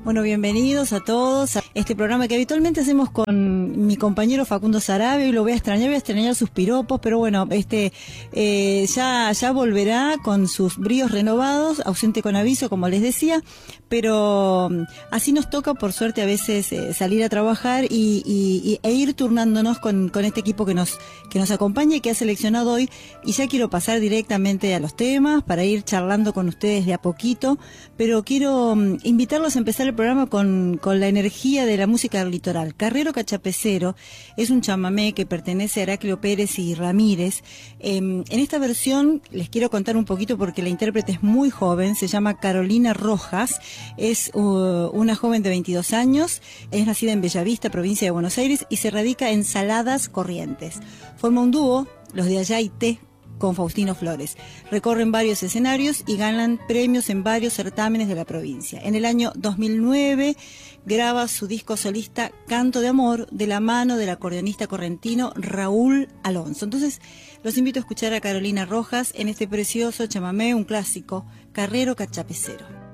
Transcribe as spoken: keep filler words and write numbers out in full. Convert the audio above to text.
Bueno, bienvenidos a todos a este programa que habitualmente hacemos con mi compañero Facundo Sarabia. Y lo voy a extrañar, voy a extrañar sus piropos, pero bueno, este eh, ya, ya volverá con sus bríos renovados, ausente con aviso, como les decía, pero así nos toca, por suerte, a veces eh, salir a trabajar y, y, e ir turnándonos con, con este equipo que nos, que nos acompaña y que ha seleccionado hoy. Y ya quiero pasar directamente a los temas para ir charlando con ustedes de a poquito, pero quiero um, invitarlos a empezar el programa con, con la energía de la música del litoral. Carrero Cachapecero es un chamamé que pertenece a Heraclio Pérez y Ramírez. Eh, en esta versión les quiero contar un poquito porque la intérprete es muy joven, se llama Carolina Rojas, es uh, una joven de veintidós años, es nacida en Bellavista, provincia de Buenos Aires, y se radica en Saladas, Corrientes. Forma un dúo, los de Allá y Té, con Faustino Flores. Recorren varios escenarios y ganan premios en varios certámenes de la provincia. En el año dos mil nueve graba su disco solista Canto de Amor de la mano del acordeonista correntino Raúl Alonso. Entonces los invito a escuchar a Carolina Rojas en este precioso chamamé, un clásico, Carrero Cachapecero.